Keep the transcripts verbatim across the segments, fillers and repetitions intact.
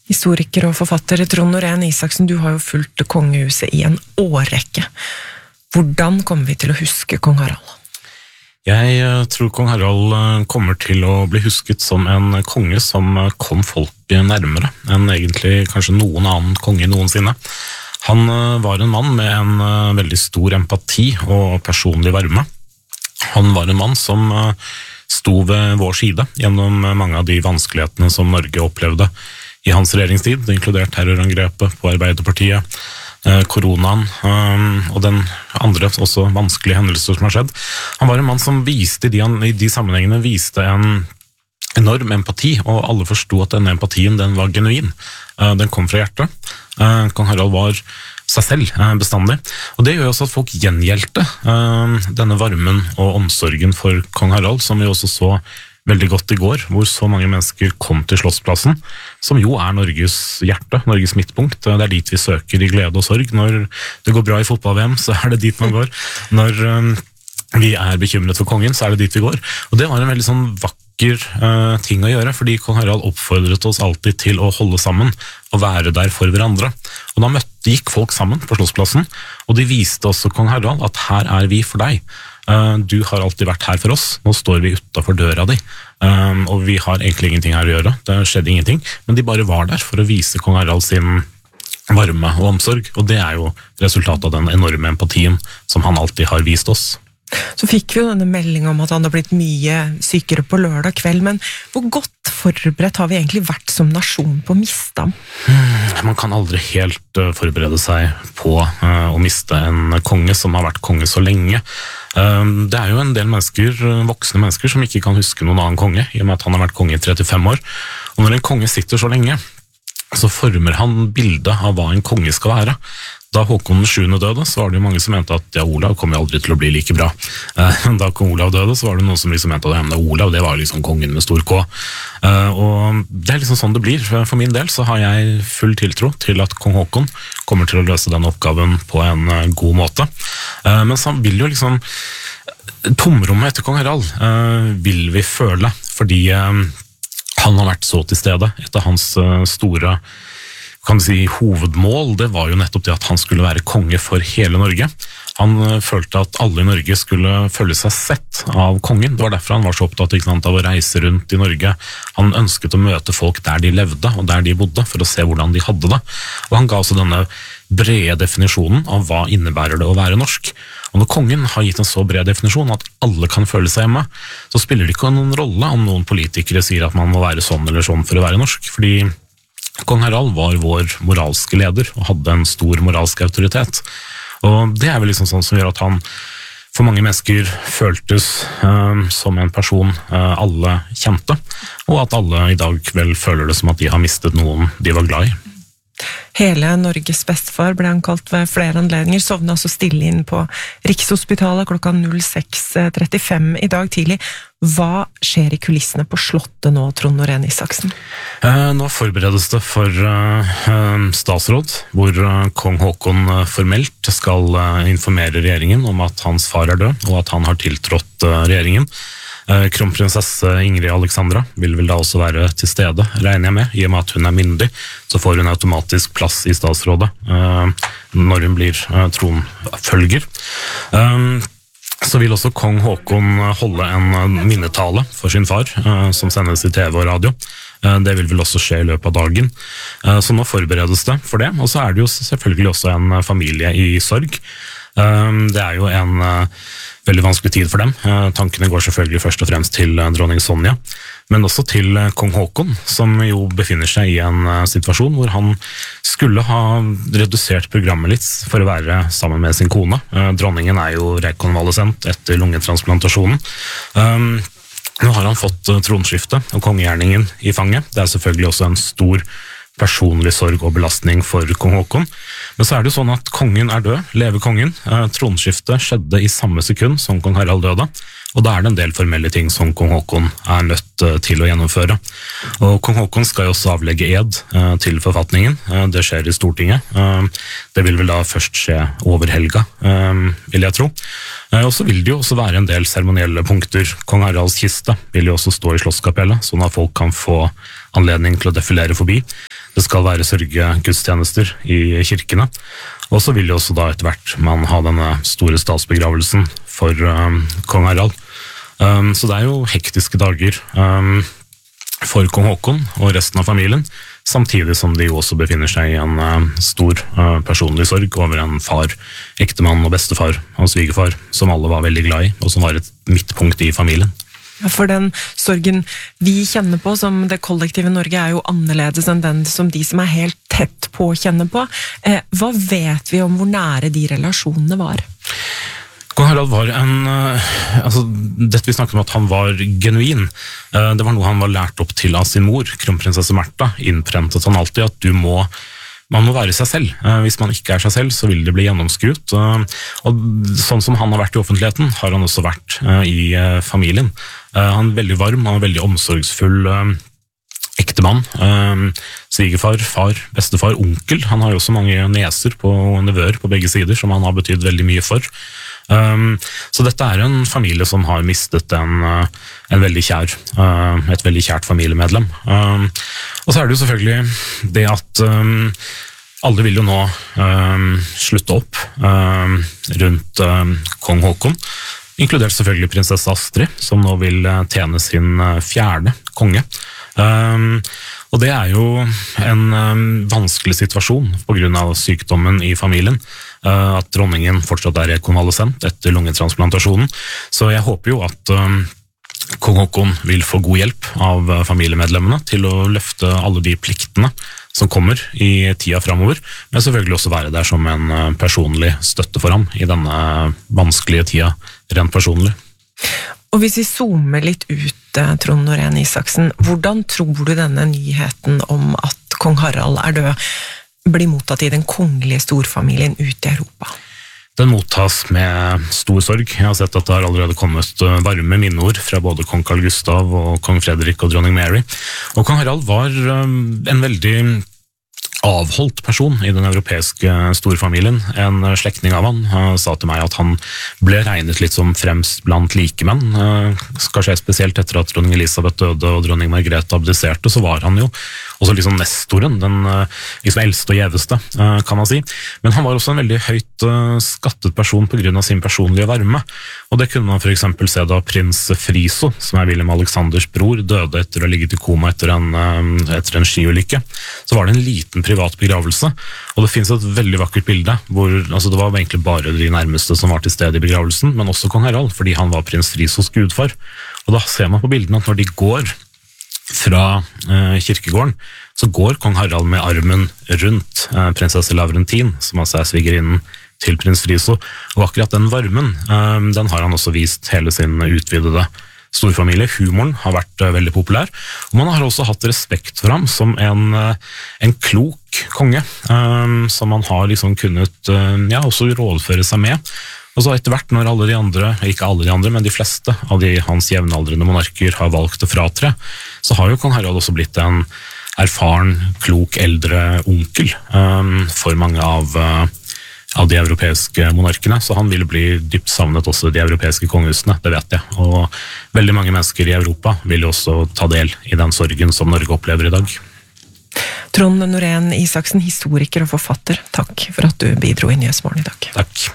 Historiker og forfatter Trond Norén Isaksen, du har jo fulgt kongehuset i en årrekke. Hvordan kommer vi til å huske kong Harald? Jeg tror kong Harald kommer til å bli husket som en konge som kom folk nærmere enn egentlig kanskje noen annen konge noensinne. Han var en mann med en veldig stor empati og personlig varme. Han var en mann som sto ved vår side gjennom mange av de vanskelighetene som Norge opplevde i hans regjeringstid, inkludert terrorangrepet på Arbeiderpartiet, koronaen og den andre også vanskelige hendelser som har skjedd. Han var en mann som viste, i de sammenhengene viste en enorm empati, og alle forstod at denne empatien den var genuin. Den kom fra hjertet. Kong Harald var seg selv bestandig, og det gjør også at folk gjengjeldte denne varmen og omsorgen for kong Harald, som vi også så veldig godt i går, hvor så mange mennesker kom til Slottsplassen, som jo er Norges hjerte, Norges midtpunkt. Det er dit vi søker i glede og sorg. Når det går bra i fotball-V M, så er det dit man går. Når um, vi er bekymret for kongen, så er det dit vi går. Og det var en veldig sånn vakker uh, ting å gjøre, fordi kong Harald oppfordret oss alltid til å holde sammen og være der for hverandre. Og da møtte, gikk folk sammen på Slottsplassen, og de viste også kong Harald at her er vi for deg. Du har alltid vært her for oss, nå står vi utenfor døra di, og vi har egentlig ingenting her å gjøre, det skjedde ingenting, men de bare var der for å vise kong Harald sin varme og omsorg, og det er jo resultatet av den enorme empatien som han alltid har vist oss. Så fikk vi jo denne meldingen om at han har blitt mye sykere på lørdag kveld, men hvor godt forberedt har vi egentlig vært som nasjon på å miste ham? Man kan aldri helt forberede seg på å miste en konge som har vært konge så lenge. Det er jo en del mennesker, voksne mennesker som ikke kan huske noen annen konge, i og med at han har vært konge i trettifem år. Og når en konge sitter så lenge, så former han bildet av hva en konge skal være. Da Håkon den sjuende døde, så var det jo mange som mente at ja, Olav kommer jo aldri til å bli like bra. Da kong Olav døde, så var det noen som liksom mente at ja, Olav, det var liksom kongen med stor K. Og det er liksom sånn det blir. For min del så har jeg full tiltro til at kong Håkon kommer til å løse den oppgaven på en god måte. Men så vil jo liksom tomrommet etter kong Harald vil vi føle, fordi han har vært så til stede etter hans store kan du si, hovedmål, det var jo nettopp det at han skulle være konge for hele Norge. Han følte at alle i Norge skulle føle seg sett av kongen. Det var derfor han var så opptatt ikke sant, av å reise rundt i Norge. Han ønsket å møte folk der de levde og der de bodde, for å se hvordan de hadde det. Og han ga også denne brede definisjonen av hva innebærer det å være norsk. Og når kongen har gitt en så bred definisjon at alle kan føle seg hjemme, så spiller det ikke noen rolle om noen politikere sier at man må være sånn eller sånn for å være norsk, fordi kong Harald var vår moralske leder og hadde en stor moralsk autoritet. Og det er vel liksom sånn som gjør at han for mange mennesker føltes uh, som en person uh, alle kjente, og at alle i dag vel føler det som at de har mistet noen de var glad i. Hele Norges bestefar ble han kalt ved flere anledninger, sovnet altså stille inn på Rikshospitalet klokka seks trettifem i dag tidlig. Hva skjer i kulissene på Slottet nå, Trond Norén Isaksen? Eh, nå forberedes det for eh, statsråd, hvor eh, kong Håkon eh, formelt skal eh, informere regjeringen om at hans far er død, og at han har tiltrådt eh, regjeringen. Kronprinsesse Ingrid Alexandra vil vel da også være til stede, regner jeg med, i og med at hun er myndig, så får hun automatisk plass i statsrådet når hun blir tronfølger. Så vil også kong Håkon holde en minnetale for sin far, som sendes i T V og radio. Det vil vel også skje i løpet av dagen. Så nå forberedes det for det, og så er det jo selvfølgelig også en familie i sorg. Det er jo en veldig vanskelig tid for dem. Tankene går selvfølgelig først og fremst til dronning Sonja, men også til kong Håkon, som jo befinner seg i en situasjon hvor han skulle ha redusert programmet litt for å være sammen med sin kone. Dronningen er jo rekonvalesent etter lungetransplantasjonen. Nå har han fått tronskifte og kongegjerningen i fanget. Det er selvfølgelig også en stor personlig sorg og belastning for kong Håkon. Men så er det jo sånn at kongen er død, lever kongen. Tronskiftet skjedde i samme sekund som kong Harald døde, og da er det en del formelle ting som kong Haakon er nødt til å gjennomføre. Og kong Haakon skal jo også avlegge ed til forfatningen, det skjer i Stortinget. Det vil vel da først skje over helga, vil jeg tro. Og så vil det jo også være en del seremonielle punkter. Kong Haralds kiste vil jo også stå i Slottskapellet, sånn at folk kan få anledning til å defilere forbi. Det skal være sørgegudstjenester i kirkene. Og så vil jo også da etter hvert man ha denne store statsbegravelsen for um, kong Harald. Um, så det er jo hektiske dager um, for kong Haakon og resten av familien, samtidig som de jo også befinner seg i en uh, stor uh, personlig sorg over en far, ektemann og bestefar og svigerfar, som alle var veldig glad i, og som var et midtpunkt i familien. For den sorgen vi kjenner på som det kollektive Norge er jo annerledes enn den som de som er helt tett på kjenner på. Eh, hva vet vi om hvor nære de relasjonene var? Kong Harald var en, altså dette vi snakket om at han var genuin, det var noe han var lært opp til av sin mor, kronprinsesse Märtha, innprentet han alltid at du må Man må være seg selv. Hvis man ikke er seg selv, så vil det bli gjennomskrutt. Og sånn som han har vært i offentligheten, har han også vært i familien. Han er veldig varm, han er veldig omsorgsfull ektemann, svigerfar, far, bestefar, onkel. Han har jo også mange neser på nevøer på begge sider, som han har betydd veldig mye for. Så dette er en familie som har mistet en, en veldig kjær, et veldig kjært familiemedlem. Og så er det jo selvfølgelig det at alle vil jo nå slutte opp rundt kong Haakon, inkludert selvfølgelig prinsesse Astrid, som nå vil tjene sin fjerde konge. Og det er jo en vanskelig situasjon på grunn av sykdommen i familien, at dronningen fortsatt er rekonvalesent etter lungetransplantasjonen. Så jeg håper jo at kong Haakon vil få god hjelp av familiemedlemmene til å løfte alle de pliktene som kommer i tida fremover, men selvfølgelig også være der som en personlig støtte for ham i denne vanskelige tida, rent personlig. Og hvis vi zoomer litt ut, Trond Norén Isaksen, hvordan tror du denne nyheten om at kong Harald er død, blir mottatt i den kongelige storfamilien ut i Europa? Den mottas med stor sorg. Jeg har sett at det har allerede kommet varme minneord fra både kong Carl Gustav og kong Fredrik og dronning Mary. Og kong Harald var en veldig avholdt person i den europeiske storfamilien. En slektning av han sa til meg at han ble regnet litt som fremst blant likemenn. Kanskje spesielt etter at dronning Elisabeth døde og dronning Margrethe abdiserte, så var han jo også liksom nestoren, den liksom eldste og gjeveste, kan man si. Men han var også en veldig høyt skattet person på grunn av sin personlige varme. Og det kunne man for eksempel se da prins Friso, som er William Alexanders bror, døde etter å ha ligget i koma etter en, etter en skiulykke. Så var det en liten privat begravelse, og det finnes et veldig vakkert bilde, hvor altså det var egentlig bare de nærmeste som var til stede i begravelsen, men også kong Harald, fordi han var prins Frisos gudfar. Og da ser man på bildene at når de går fra eh, kirkegården, så går kong Harald med armen rundt eh, prinsesse Laurentin, som altså er svigerinnen til prins Friso, og akkurat den varmen, eh, den har han også vist hele sin utvidede storfamilie. Humoren har vært uh, veldig populær, og man har også hatt respekt for ham som en, uh, en klok konge, um, som man har liksom kunnet uh, ja, også rådføre seg med. Og så etter hvert når alle de andre, ikke alle de andre, men de fleste av de hans jevnaldrende monarker har valgt å fratre, så har jo kong Harald også blitt en erfaren, klok, eldre onkel um, for mange av uh, av de europeiske monarkene, så han ville bli dypt savnet også i de europeiske kongehusene, det vet jeg. Og veldig mange mennesker i Europa vil også ta del i den sorgen som Norge opplever i dag. Trond Norén Isaksen, historiker og forfatter, takk for at du bidro i Nyhetsmorgen i dag. Takk.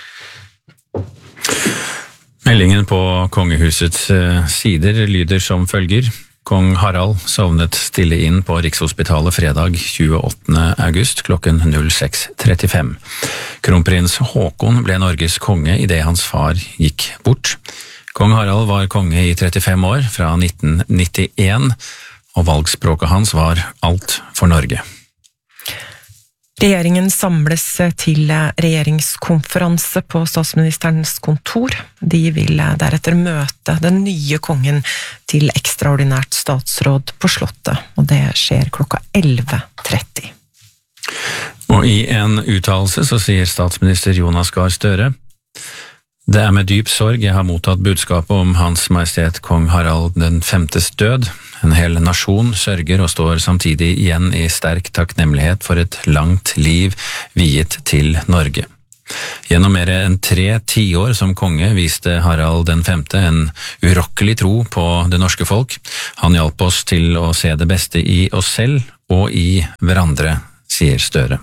Meldingen på kongehusets sider lyder som følger. Kong Harald sovnet stille inn på Rikshospitalet fredag tjueåttende august klokken seks trettifem. Kronprins Haakon ble Norges konge i det hans far gikk bort. Kong Harald var konge i trettifem år, fra nitten nittien, og valgspråket hans var alt for Norge. Regjeringen samles til regjeringskonferanse på statsministerens kontor. De vil deretter møte den nye kongen til ekstraordinært statsråd på Slottet, og det skjer klokka elleve tretti. Og i en uttalelse så sier statsminister Jonas Gahr Støre: Det er med dyp sorg jeg har mottatt budskapet om Hans Majestet Kong Harald den femtes død. En hel nasjon sørger og står samtidig igjen i sterk takknemlighet for et langt liv viet til Norge. Gjennom mer enn tre tiår som konge viste Harald den femte en urokkelig tro på det norske folk. Han hjalp oss til å se det beste i oss selv og i hverandre, sier Støre.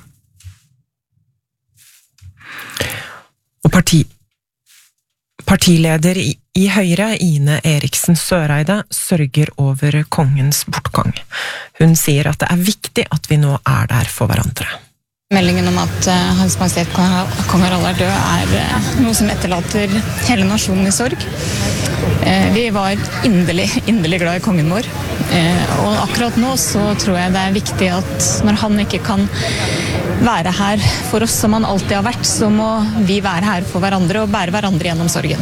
Og parti Partileder i, i Høyre, Ine Eriksen Søreide, sørger over kongens bortgang. Hun sier at det er viktig at vi nå er der for hverandre. Meldingen om at uh, Hans Majestet Kong Harald er død er uh, noe som etterlater hele nasjonen i sorg. Uh, vi var inderlig, inderlig glad i kongen vår. Uh, og akkurat nå så tror jeg det er viktig at når han ikke kan være her for oss som han alltid har vært, så må vi være her for hverandre og bære hverandre gjennom sorgen.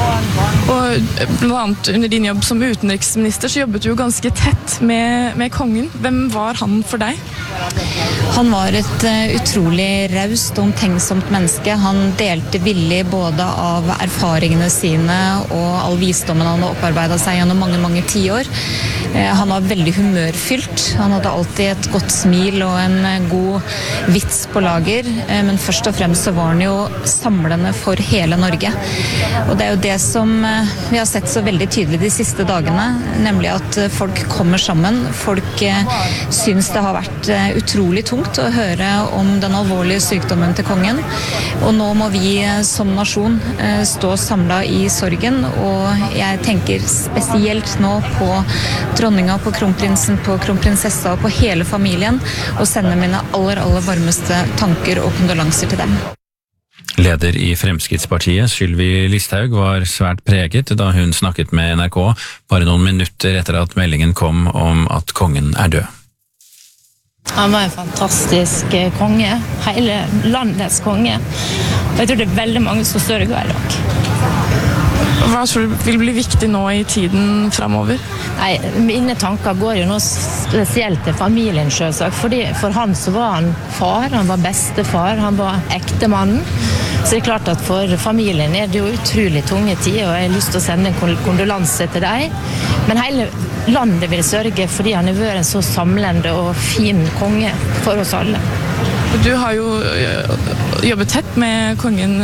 Og blant annet under din jobb som utenriksminister så jobbet du jo ganske tett med, med kongen. Hvem var han for deg? Han var et uh, utrolig raust og omtenksomt menneske. Han delte villig både av erfaringene sine og all visdommen han har opparbeidet seg gjennom mange, mange tiår. Uh, han var veldig humørfylt. Han hadde alltid et godt smil og en uh, god vits på lager, uh, men først og fremst så var han jo samlende for hele Norge. Og det er jo det som uh, vi har sett så veldig tydelig de siste dagene, nemlig at uh, folk kommer sammen. Folk uh, syns det har vært uh, utrolig tungt å høre om den alvorlige sykdommen til kongen. Og nå må vi som nasjon stå samlet i sorgen, og jeg tenker spesielt nå på dronninga, på kronprinsen, på kronprinsessa og på hele familien, og sende mine aller, aller varmeste tanker og kondolanser til dem. Leder i Fremskrittspartiet, Sylvi Listhaug, var svært preget da hun snakket med N R K bare noen minutter etter at meldingen kom om at kongen er død. Han var en fantastisk konge, hele landets konge. Og jeg tror det er veldig mange som sørger i dag. Hva tror du vil bli viktig nå i tiden fremover? Nei, mine tanker går jo nå spesielt til familien selvsagt, fordi for han så var han far, han var bestefar, han var ektemannen. Så det er klart at for familien er det jo utrolig tunge tid, og jeg har lyst til å sende en kondolanse til deg. Men hele landet vil sørge fordi han har vært en så samlende og fin konge for oss alle. Du har jo jobbet tett med kongen.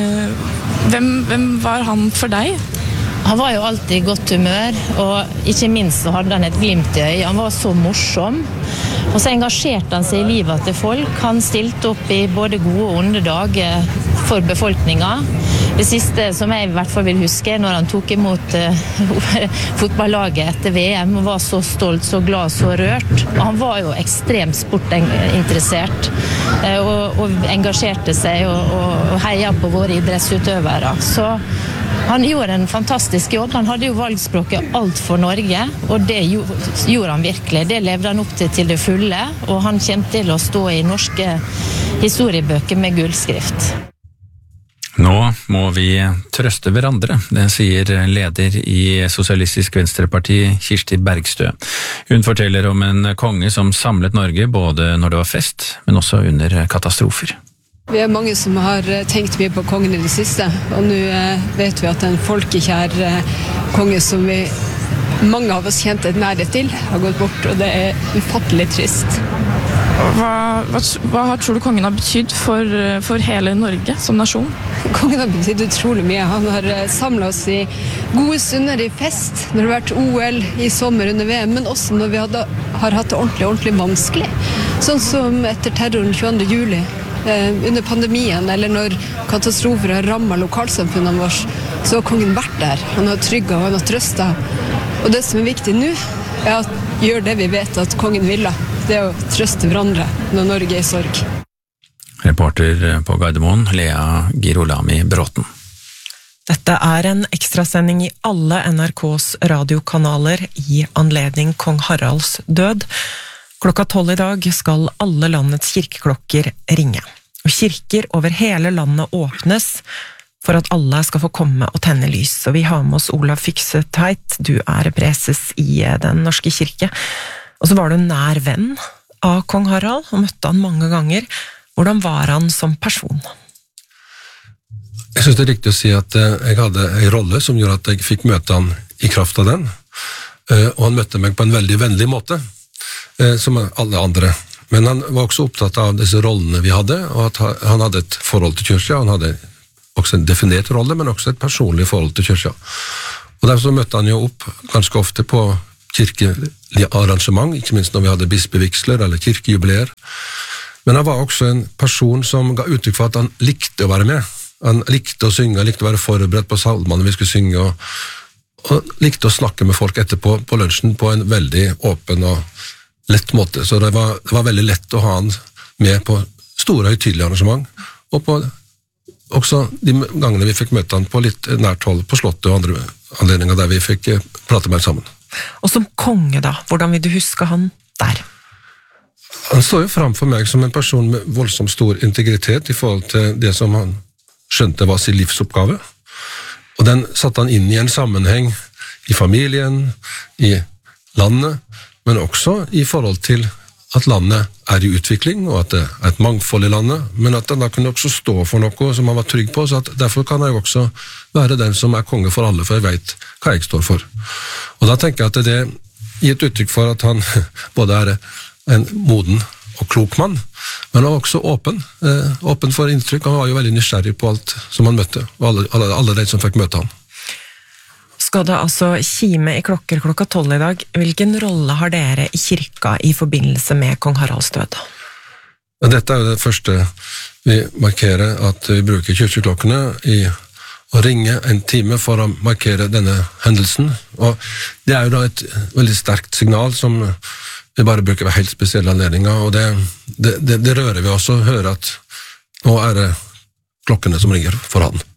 Hvem, hvem var han for deg? Han var jo alltid i godt humør, og ikke minst så hadde han et glimt i øyet. Han var så morsom, og så engasjerte han seg i livet til folk. Han stilte opp i både gode og onde dager for befolkningen. Det siste som jeg i hvert fall vil huske, når han tok imot uh, fotballaget etter V M, og var så stolt, så glad, så rørt. Han var jo ekstremt sportinteressert, uh, og, og engasjerte seg og, og, og heia på våre idrettsutøvere. Så han gjorde en fantastisk jobb. Han hadde jo valgspråket alt for Norge, og det gjorde han virkelig. Det levde han opp til til det fulle, og han kommer til å stå i norske historiebøker med gullskrift. Nå må vi trøste hverandre, det sier leder i Sosialistisk Venstreparti Kirsti Bergstø. Hun forteller om en konge som samlet Norge både når det var fest, men også under katastrofer. Vi er mange som har tenkt mye på kongen i det siste, og nå vet vi at en folkekjær konge som vi, mange av oss kjente et nærhet til, har gått bort, og det er ufattelig trist. Hva, hva, hva tror du kongen har betydd for, for hele Norge som nasjon? Kongen har betydd utrolig mye. Han har samlet oss i gode stunder i fest, når det har vært O L i sommer under V M, men også når vi hadde, har hatt det ordentlig, ordentlig vanskelig. Sånn som etter terroren tjueandre juli, eh, under pandemien, eller når katastrofer har rammet lokalsamfunnene våre, så har kongen vært der. Han har trygget og han har trøstet. Og det som er viktig nå, er at gjør det vi vet at kongen ville. Det er å trøste hverandre når Norge er i sorg. Reporter på Gardermoen, Lea Girolami Bråten. Dette er en ekstrasending i alle N R K's radiokanaler i anledning Kong Haralds død. Klokka tolv i dag skal alle landets kirkeklokker ringe. Og kirker over hele landet åpnes for at alle skal få komme og tenne lys. Og vi har med oss Olav Fikseteit, du er preses i Den norske kirke. Og så var du nær venn av kong Harald, og møtte han mange ganger. Hvordan var han som person? Jeg synes det er riktig å si at jeg hadde en rolle som gjorde at jeg fikk møte han i kraft av den, og han møtte meg på en veldig vennlig måte, som alle andre. Men han var også opptatt av disse rollene vi hadde, og at han hadde et forhold til kyrkja, han hadde også en definert rolle, men også et personlig forhold til kyrkja. Og derfor møtte han jo opp ganske ofte på kirkelige arrangement, ikke minst når vi hadde bispevigsler eller kirkejubileer. Men han var også en person som ga uttrykk for at han likte å være med. Han likte å synge, han likte å være forberedt på salmene vi skulle synge, og, og likte å snakke med folk etterpå på lunsjen på en veldig åpen og lett måte. Så det var, det var veldig lett å ha han med på store høytidelige arrangement, og på også de gangene vi fikk møte han på litt nært hold på slottet og andre anledninger der vi fikk prate med sammen. Og som konge da, hvordan vil du huske han der? Han står jo frem for meg som en person med voldsomt stor integritet i forhold til det som han skjønte var sin livsoppgave, og den satte han inn i en sammenheng i familien, i landet, men også i forhold til at landet er i utvikling, og at det er et mangfold i landet, men at han da kunne også stå for noe som han var trygg på, så at derfor kan jeg også være den som er konge for alle, for jeg vet hva jeg står for. Og da tenker jeg at det gir et uttrykk for at han både er en moden og klok mann, men han var også åpen, eh, åpen for inntrykk. Han var jo veldig nysgjerrig på alt som han møtte, og alle, alle, alle de som fikk møte han. Skal det altså kime i klokker klokka tolv i dag. Hvilken rolle har dere i kirka i forbindelse med kong Haralds død? Dette er jo det første vi markerer, at vi bruker kirkeklokkene i å ringe en time for å markere denne hendelsen. Og det er jo da et veldig sterkt signal som vi bare bruker ved helt spesielle anledninger, og det, det, det, det rører vi også, hører at nå er det klokkene som ringer for han.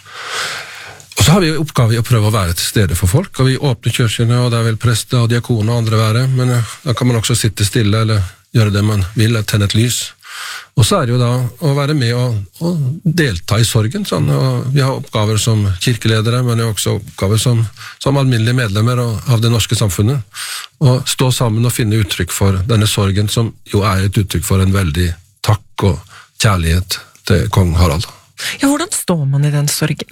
Og så har vi jo oppgave i å prøve å være til stede for folk, og vi åpner kyrkjene, og der vil prester og diakoner og andre være, men da kan man også sitte stille, eller gjøre det man vil, tenne et lys. Og så er det jo da å være med og, og delta i sorgen, sånn, og vi har oppgaver som kirkeledere, men det er også oppgaver som, som alminnelige medlemmer av det norske samfunnet, og stå sammen og finne uttrykk for denne sorgen, som jo er et uttrykk for en veldig takk og kjærlighet til kong Harald. Ja, hvordan står man i den sorgen?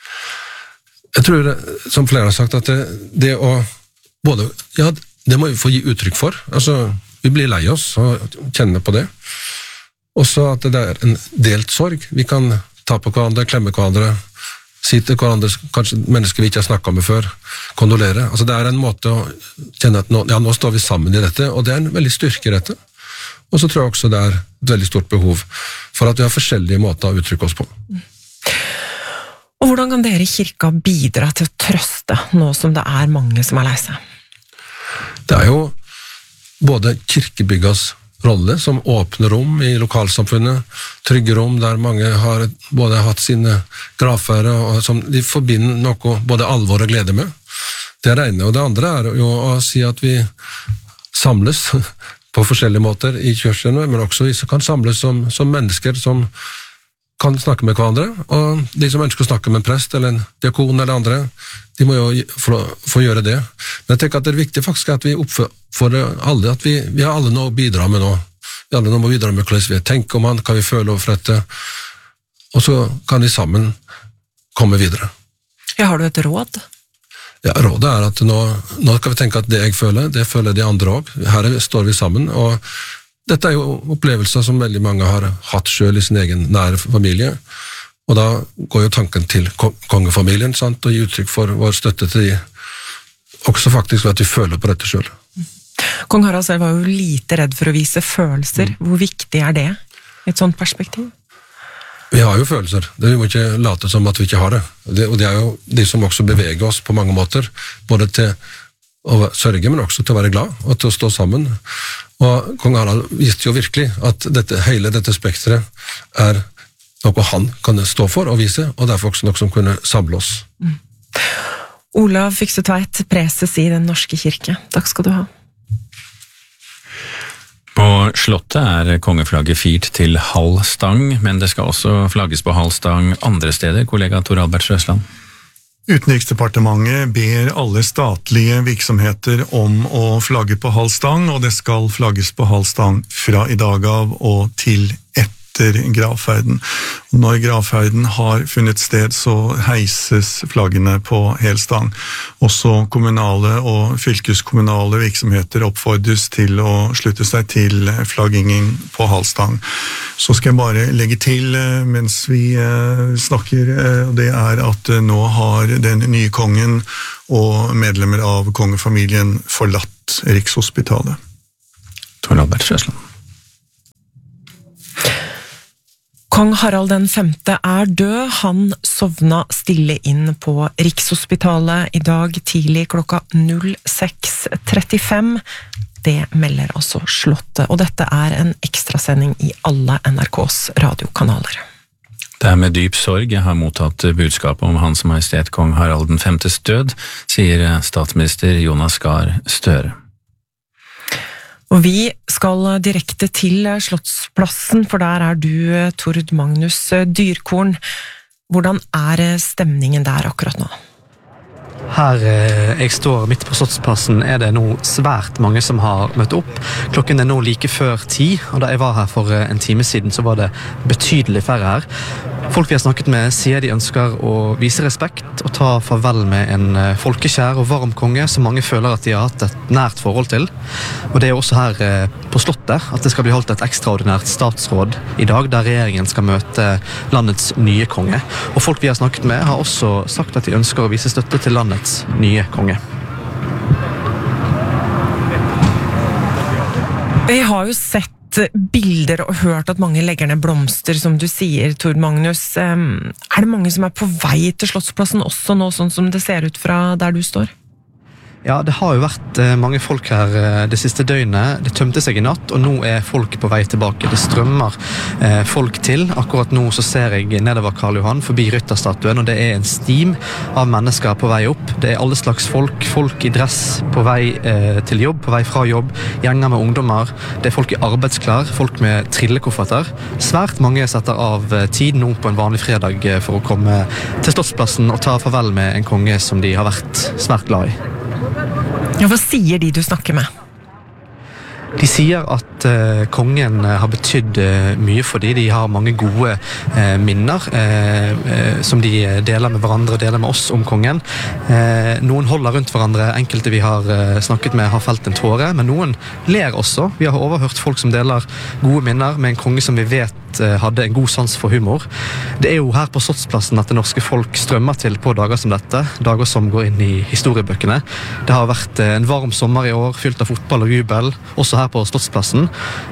Jeg tror, som flere har sagt, at det, det å både, ja, det må vi få gi uttrykk for, altså, vi blir lei oss og kjenner på det. Også at det er en delt sorg. Vi kan ta på hverandre, klemme hverandre, si til hverandre, kanskje mennesker vi ikke har snakket med før, kondolere. Altså det er en måte å kjenne at nå, ja, nå står vi sammen i dette, og det er en veldig styrke i dette. Og så tror jeg også det er et veldig stort behov for at vi har forskjellige måter å uttrykke oss på. Og hvordan kan dere i kirka bidra til å trøste nå som det er mange som er lei seg? Det er jo både kirkebyggas rolle som åpner rom i lokalsamfunnet, trygge rom der mange har både hatt sine gravfære og som de forbinder noe både alvor og glede med. Det er det ene, og det andre er jo å si at vi samles på forskjellige måter i kyrkjene, men også vi kan samles som, som mennesker som kan snakke med hverandre, og de som ønsker å snakke med en prest eller en diakon eller andre, de må jo få, få gjøre det. Men jeg tenker at det er viktig faktisk at vi oppfordrer alle, at vi, vi har alle noe å bidra med nå. Vi har alle noe å bidra med hvordan vi tenker om han, hva vi føler overfor dette, og så kan vi sammen komme videre. Ja, har du et råd? Ja, rådet er at nå, nå skal vi tenke at det jeg føler, det føler de andre også. Her står vi sammen, og dette er jo opplevelser som veldig mange har hatt selv i sin egen nære familie, og da går jo tanken til kongefamilien, sant, og gi uttrykk for vår støtte til de, også faktisk ved at vi føler på dette selv. Kong Harald selv var jo lite redd for å vise følelser. Hvor viktig er det i et sånt perspektiv? Vi har jo følelser, det vi må ikke late som at vi ikke har det, det og det er jo de som også beveger oss på mange måter, både til å sørge, men også til å være glad, og til å stå sammen. Og kong Harald viste jo virkelig at dette, hele dette spektret er noe han kan stå for og vise, og derfor også noe som kunne samle oss. Mm. Olav Fykse-Tveit, preses i Den norske kirke. Takk skal du ha. På slottet er kongeflagget firt til halv stang, men det skal også flagges på halv stang andre steder, kollega Tor Albert Røsland. Utenriksdepartementet ber alle statlige virksomheter om å flagge på halv stang, og det skal flagges på halv stang fra i dag av og til etter gravferden. Når gravferden har funnet sted, så heises flaggene på hel stang. Også kommunale og fylkeskommunale virksomheter oppfordres til å slutte seg til flaggingen på halv stang. Så skal jeg bare legge til mens vi snakker, det er at nå har den nye kongen og medlemmer av kongefamilien forlatt Rikshospitalet. Tor Albert Frøsland. Kong Harald den femte er død. Han sovna stille inn på Rikshospitalet i dag tidlig klokka null seks trettifem. Det melder altså Slottet, og dette er en ekstrasending i alle N R K's radiokanaler. Det er med dyp sorg jeg har mottatt budskapet om Hans Majestet Kong Harald den femtes død, sier statsminister Jonas Gahr Støre. Og vi skal direkte til Slottsplassen, for der er du, Tord Magnus Dyrkorn. Hvordan er stemningen der akkurat nå? Her jeg står midt på Slottsplassen er det nå svært mange som har møtt opp. Klokken er nå like før ti, og da jeg var her for en time siden så var det betydelig færre her. Folk vi har snakket med sier de ønsker å vise respekt og ta farvel med en folkekjær og varm konge som mange føler at de har hatt et nært forhold til. Og det er også her på Slottet at det skal bli holdt et ekstraordinært statsråd i dag, der regjeringen skal møte landets nye konge. Og folk vi har snakket med har også sagt at de ønsker å vise støtte til landets nye konge. Vi har jo sett bilder og hørt at mange legger ned blomster, som du sier, Tord Magnus. Er det mange som er på vei til Slottsplassen også nå, sånn som det ser ut fra der du står? Ja, det har jo vært mange folk her det siste døgnet. Det tømte seg i natt, og nå er folk på vei tilbake. Det strømmer folk til. Akkurat nå så ser jeg nedover Karl Johan, forbi Rytterstatuen, og det er en stim av mennesker på vei opp. Det er alle slags folk. Folk i dress på vei til jobb, på vei fra jobb. Gjenger med ungdommer. Det er folk i arbeidsklær, folk med trillekofferter. Svært mange setter av tid nå på en vanlig fredag for å komme til Slottsplassen og ta farvel med en konge som de har vært svært glad i. Ja, hva sier de du snakker med? De sier at uh, kongen har betydd uh, mye for de. De har mange gode uh, minner uh, uh, som de deler med hverandre og deler med oss om kongen. Uh, noen holder rundt hverandre, enkelte vi har uh, snakket med har felt en tåre, men noen ler også. Vi har overhørt folk som deler gode minner med en konge som vi vet hadde en god sans for humor. Det er jo her på Slottsplassen at det norske folk strømmer til på dager som dette, dager som går inn i historiebøkene. Det har vært en varm sommer i år, fylt av fotball og jubel, også her på Slottsplassen.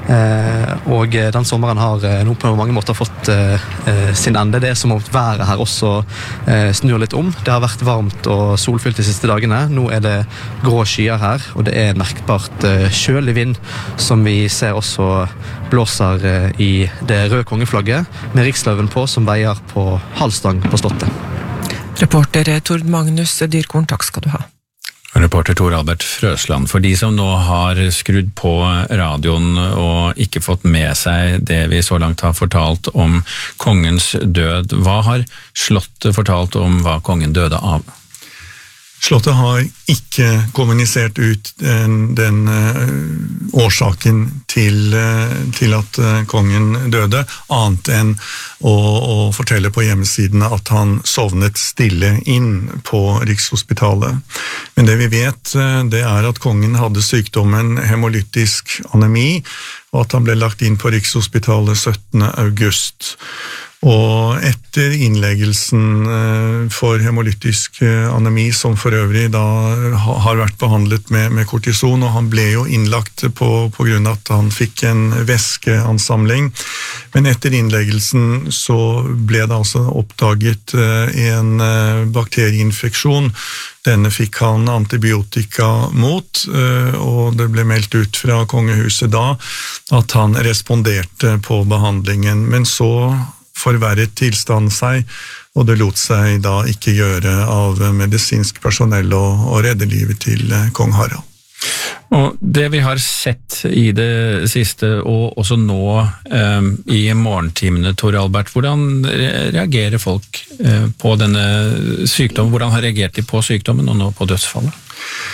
Og den sommeren har nå på mange måter fått sin ende. Det er som om været her også snur litt om. Det har vært varmt og solfylt de siste dagene. Nå er det grå skyer her, og det er merkbart kjølig vind, som vi ser også blåser i det røde kongeflagget, med riksløven på, som veier på halvstang på Slottet. Reporter Tord Magnus Dyrkorn, takk skal du ha. Reporter Tor Albert Frøsland. For de som nå har skrudd på radioen og ikke fått med seg det vi så langt har fortalt om kongens død, hva har Slottet fortalt om hva kongen døde av? Slottet har ikke kommunisert ut den, den uh, årsaken til, uh, til at uh, kongen døde, annet enn å, å fortelle på hjemmesidene at han sovnet stille inn på Rikshospitalet. Men det vi vet, uh, det er at kongen hadde sykdommen hemolytisk anemi, og at han ble lagt inn på Rikshospitalet syttende august. Og etter innleggelsen for hemolytisk anemi, som for øvrig da har vært behandlet med, med kortison, og han ble jo innlagt på, på grunn av at han fikk en væskeansamling, men etter innleggelsen så ble det altså oppdaget en bakterieinfeksjon. Denne fikk han antibiotika mot, og det ble meldt ut fra kongehuset da at han responderte på behandlingen, men så forverret tilstand seg, og det lot seg da ikke gjøre av medisinsk personell å, å redde livet til kong Harald. Og det vi har sett i det siste, og også nå um, i morgentimene, Tor Albert, hvordan reagerer folk uh, på denne sykdommen? Hvordan har reagert de på sykdommen og nå på dødsfallet?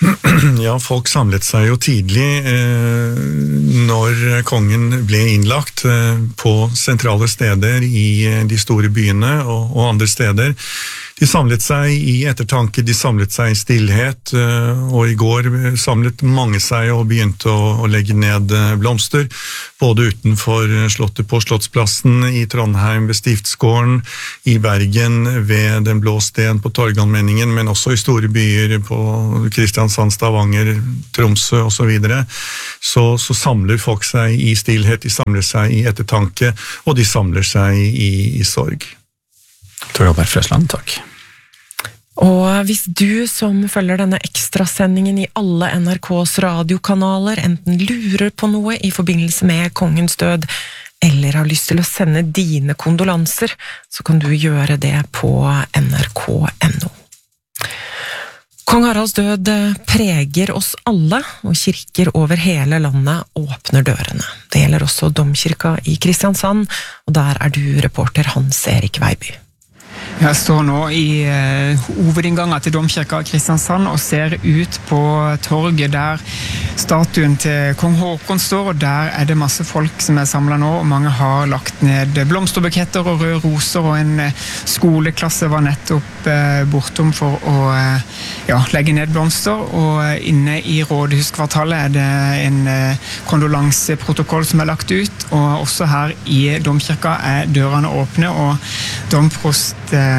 Ja, folk samlet seg jo tidlig eh, når kongen ble innlagt eh, på sentrale steder i eh, de store byene og, og andre steder. De samlet seg i ettertanke, de samlet seg i stillhet, eh, og i går samlet mange seg og begynte å, å legge ned eh, blomster, både utenfor slottet på Slottsplassen, i Trondheim ved Stiftsgården, i Bergen ved Den blå sten på Torgallmenningen, men også i store byer på Kristiansand, Stavanger, Tromsø og så videre. Så, så samler folk seg i stillhet, de samler seg i ettertanke, og de samler seg i, i sorg. Tor Albert Frøsland, takk. Og hvis du som følger denne ekstrasendingen i alle N R K's radiokanaler enten lurer på noe i forbindelse med kongens død, eller har lyst til å sende dine kondolanser, så kan du gjøre det på N R K punktum N O. Kong Haralds død preger oss alle, og kirker over hele landet åpner dørene. Det gjelder også Domkirka i Kristiansand, og der er du reporter Hans Erik Veiby. Jeg står nå i eh, hovedinngangen til Domkirka i Kristiansand og ser ut på torget der statuen til kong Håkon står, og der er det masse folk som er samlet nå, og mange har lagt ned blomsterbuketter og røde roser, og en eh, skoleklasse var nettopp eh, bortom for å eh, ja, legge ned blomster, og eh, inne i rådhuskvartalet er det en eh, kondolanseprotokoll som er lagt ut, og også her i Domkirka er dørene åpne, og domprost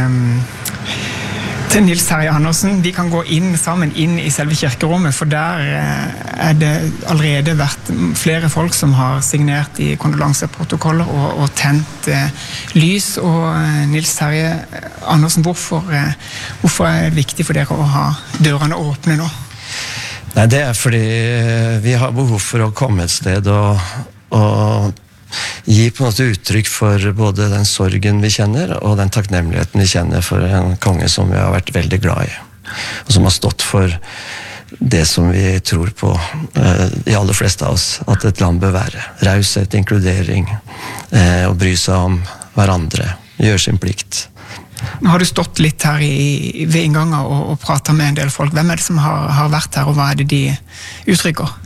til Nils Terje Andersen, de kan gå inn sammen inn i selve kirkerommet, for der er det allerede vært flere folk som har signert i kondolanseprotokoller og, og tent eh, lys. Og Nils Terje Andersen, hvorfor, eh, hvorfor er det viktig for dere å ha dørene åpne nå? Nei, det er fordi vi har behov for å komme et sted og, og gi på en måte uttrykk for både den sorgen vi kjenner og den takknemligheten vi kjenner for en konge som vi har vært veldig glad i, og som har stått for det som vi tror på, eh, de aller fleste av oss, at et land bør være raushet, inkludering, eh, og bry seg om hverandre, gjøre sin plikt. Nå har du stått litt her i, ved inngangen og, og pratet med en del folk. Hvem er det som har, har vært her, og hva er det de uttrykker?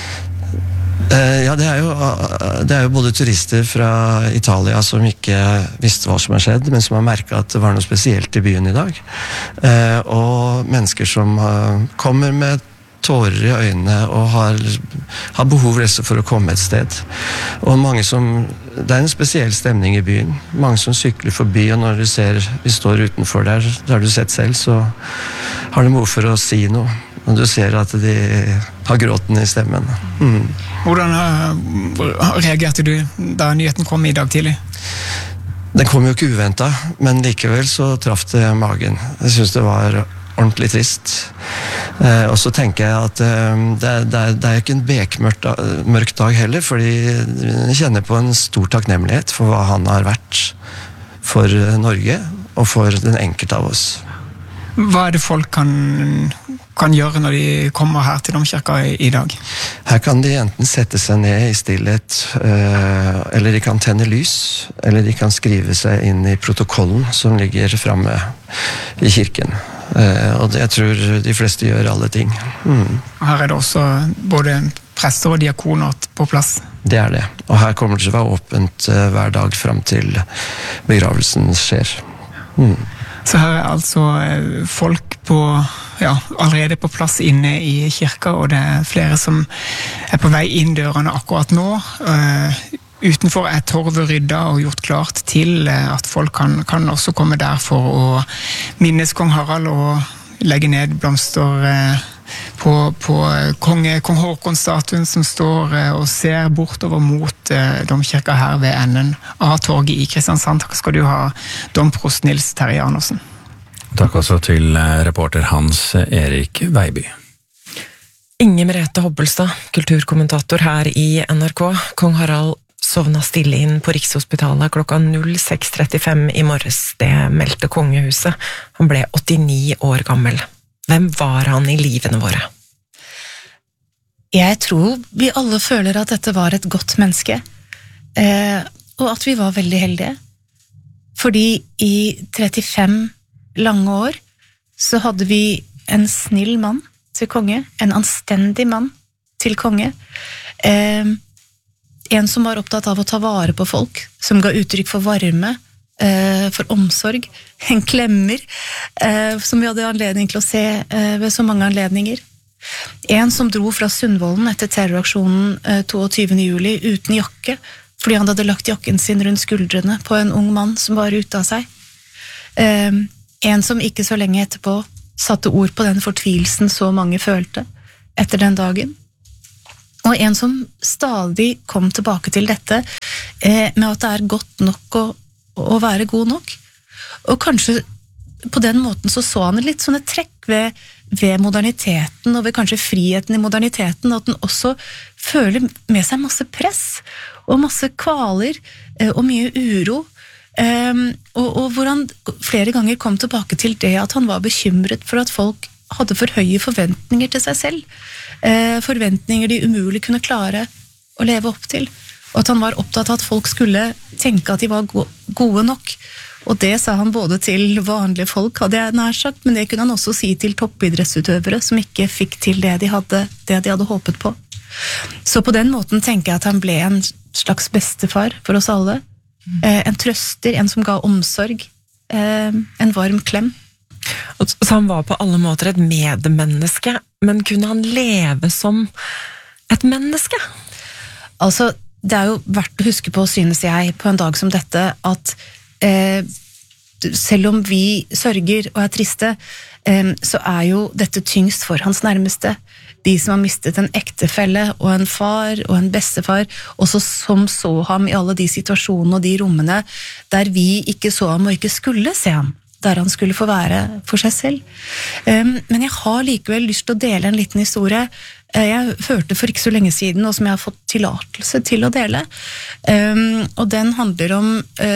Ja, det er, jo, det er jo både turister fra Italia som ikke visste hva som har skjedd, men som har merket at det var noe spesielt i byen i dag. Og mennesker som kommer med tårer i øynene og har, har behov for å komme et sted. Og mange som, det er en spesiell stemning i byen. Mange som sykler forbi, og når du ser, vi står utenfor der, det har du sett selv, så har de behov for å si noe. Og du ser at de har gråten i stemmen. Mm. Hvordan uh, reagerte du da nyheten kom i dag tidlig? Den kom jo ikke uventet, men likevel så traff det magen. Jeg synes det var ordentlig trist. Eh, og så tenker jeg at eh, det, det, er, det er ikke en bekmørk dag, mørk dag heller, fordi jeg kjenner på en stor takknemlighet for hva han har vært for Norge og for den enkelte av oss. Hva er det folk kan, kan gjøre når de kommer her til Domkirka i, i dag? Her kan de enten sette seg ned i stillhet, øh, eller de kan tenne lys, eller de kan skrive seg inn i protokollen som ligger fremme i kirken. Uh, og det, jeg tror de fleste gjør alle ting. Mm. Her er det også både prester og diakoner på plass? Det er det. Og her kommer det til å være åpent uh, hver dag frem til begravelsen skjer. Mm. Så her er altså folk på, ja, allerede på plass inne i kirka, og det er flere som er på vei inn dørene akkurat nå. Uh, utenfor er torvet rydda og gjort klart til at folk kan, kan også komme der for å minnes kong Harald og legge ned blomster uh, på, på konge, kong Håkon-statuen som står uh, og ser bortover mot uh, Domkirka her ved enden av torget i Kristiansand. Takk skal du ha, domprost Nils Terje Andersen. Takk også til reporter Hans Erik Veiby. Inger Merete Hobbelstad, kulturkommentator her i N R K. Kong Harald sovna stille inn på Rikshospitalet klokka null seks trettifem i morges. Det meldte kongehuset. Han ble åttini år gammel. Hvem var han i livene våre? Jeg tror vi alle føler at dette var et godt menneske, eh, og at vi var veldig heldige. Fordi i trettifem lange år så hadde vi en snill mann til konge, en anstendig mann til konge, eh, en som var opptatt av å ta vare på folk, som ga uttrykk for varme, eh, for omsorg, en klemmer, eh, som vi hadde anledning til å se eh, ved så mange anledninger. En som dro fra Sundvolden etter terroraksjonen eh, tjueåtte juli uten jakke, fordi han hadde lagt jakken sin rundt skuldrene på en ung mann som var ute av seg. Eh, en som ikke så lenge etterpå satte ord på den fortvilelsen så mange følte etter den dagen. Og en som stadig kom tilbake til dette eh, med at det er godt nok å, å være god nok. Og kanskje på den måten så så han litt sånne trekk ved, ved moderniteten og ved kanskje friheten i moderniteten, at den også føler med seg masse press og masse kvaler eh, og mye uro. Um, og, og hvor han flere ganger kom tilbake til det at han var bekymret for at folk hadde for høye forventninger til seg selv, uh, forventninger de umulig kunne klare å leve opp til, og at han var opptatt av at folk skulle tenke at de var go- gode nok, og det sa han både til vanlige folk, hadde jeg nær sagt, men det kunne han også si til toppidrettsutøvere som ikke fikk til det de hadde, det de hadde håpet på. Så på den måten tenker jeg at han ble en slags bestefar for oss alle. En trøster, en som ga omsorg, en varm klem. Så han var på alle måter et medmenneske, men kunne han leve som et menneske? Altså, det er jo verdt å huske på, synes jeg, på en dag som dette, at eh, selv om vi sørger og er triste, eh, så er jo dette tyngst for hans nærmeste. De som har mistet en ektefelle og en far og en bestefar, også som så ham i alle de situasjonene og de rommene der vi ikke så ham og ikke skulle se ham, der han skulle få være for seg selv. Men jeg har likevel lyst til å dele en liten historie jeg hørte for ikke så lenge siden, og som jeg har fått tillatelse til å dele. Og den handler om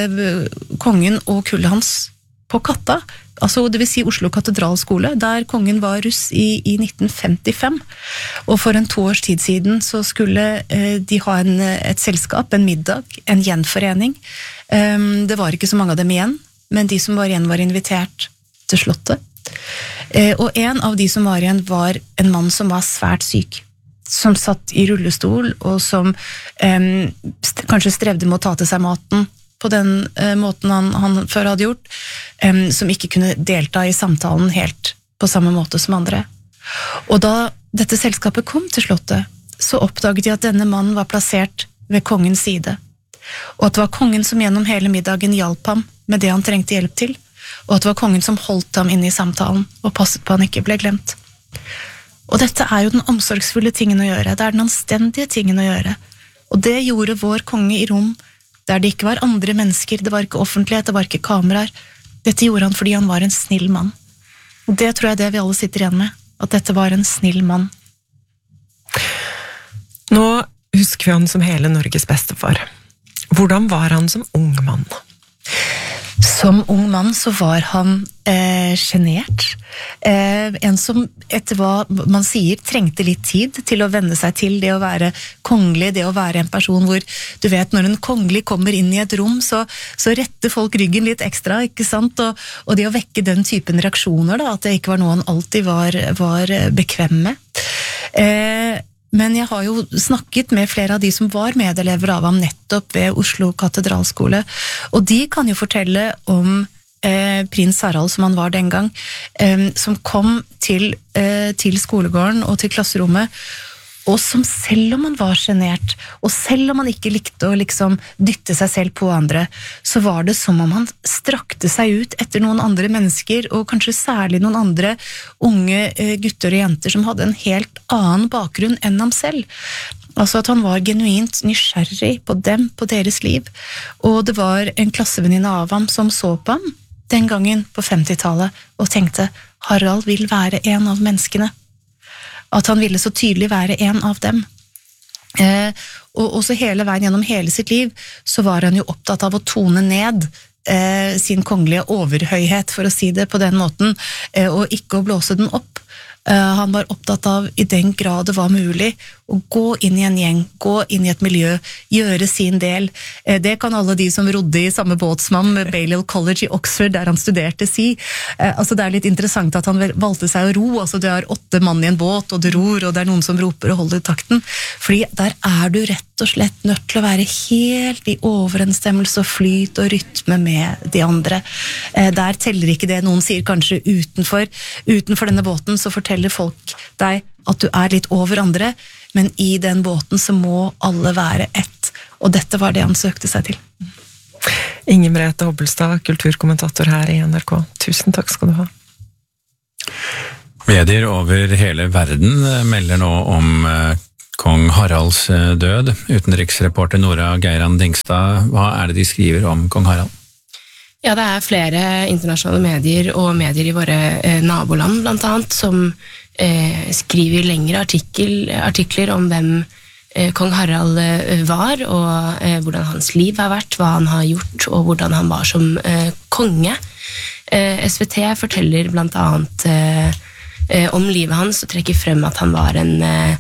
kongen og kullet hans på Katta, altså det vil si Oslo katedralskole, der kongen var russ i, i nitten femtifem, og for en to års tid siden så skulle eh, de ha en, et selskap, en middag, en gjenforening. Um, det var ikke så mange av dem igjen, men de som var igjen var invitert til slottet. Eh, og en av de som var igjen var en mann som var svært syk, som satt i rullestol, og som eh, st- kanskje strevde med å ta til seg maten, på den uh, måten han, han før hadde gjort, um, som ikke kunne delta i samtalen helt på samme måte som andre. Og da dette selskapet kom til slottet, så oppdaget de at denne mannen var plassert ved kongens side, og at det var kongen som gjennom hele middagen hjalp ham med det han trengte hjelp til, og at det var kongen som holdt ham inne i samtalen og passet på han ikke ble glemt. Og dette er jo den omsorgsfulle tingen å gjøre, det er den anstendige tingen å gjøre, og det gjorde vår konge i Rom, der det ikke var andre mennesker, det var ikke offentlighet, det var ikke kameraer. Dette gjorde han fordi han var en snill mann. Og det tror jeg det vi alle sitter igjen med, at dette var en snill mann. Nå husker vi han som hele Norges bestefar. Hvordan var han som ung mann? Som ung mann så var han eh, genert. Eh, en som etter hva man sier trengte litt tid til å venne seg til det å være kongelig, det å være en person hvor, du vet, når en kongelig kommer inn i et rom, så, så retter folk ryggen litt ekstra, ikke sant? Og, og det å vekke den typen reaksjoner, da, at det ikke var noe han alltid var, var bekvem med. Eh, Men jeg har jo snakket med flere av de som var medelever av ham nettopp ved Oslo katedralskole, og de kan jo fortelle om eh, prins Harald, som han var den gang, eh, som kom til, eh, til skolegården og til klasserommet, og som selv om han var genert, og selv om han ikke likte å liksom dytte seg selv på andre, så var det som om han strakte seg ut etter noen andre mennesker, og kanskje særlig noen andre unge gutter og jenter som hadde en helt annen bakgrunn enn ham selv. Altså at han var genuint nysgjerrig på dem, på deres liv, og det var en klassevenninne av ham som så på ham den gangen på femtitallet, og tenkte, Harald vil være en av menneskene. At han ville så tydelig være en av dem. Eh, og også hele veien gjennom hele sitt liv, så var han jo opptatt av å tone ned eh, sin kongelige overhøyhet, for å si det på den måten, eh, og ikke å blåse den opp. Uh, han var opptatt av, i den grad det var mulig, å gå inn i en gjeng, gå inn i et miljø, gjøre sin del. Uh, det kan alle de som rodde i samme båtsmann med Balliol College i Oxford, der han studerte, si. Uh, altså det er litt interessant at han valgte seg å ro, altså det er åtte mann i en båt, og det ror, og det er noen som roper og holder takten. Fordi der er du rett og slett nødt til å være helt i overensstemmelse og flyt og rytme med de andre. Uh, der teller ikke det noen sier kanskje utenfor, utenfor denne båten, så forteller folk deg at du er litt over andre, men i den båten så må alle være ett, og dette var det han søkte seg til. Inger Merete Hobbelstad, kulturkommentator her i N R K. Tusen takk skal du ha. Medier over hele verden melder nå om kong Haralds død. Utenriksreporter Nora Geiran Dingstad, hva er det de skriver om kong Harald? Ja, det er flere internasjonale medier og medier i våre eh, naboland blant annet, som eh, skriver lengre artikkel, artikler om hvem eh, kong Harald eh, var, og eh, hvordan hans liv har vært, hva han har gjort, og hvordan han var som eh, konge. Eh, S V T forteller blant annet eh, eh, om livet hans, og trekker frem at han var en eh,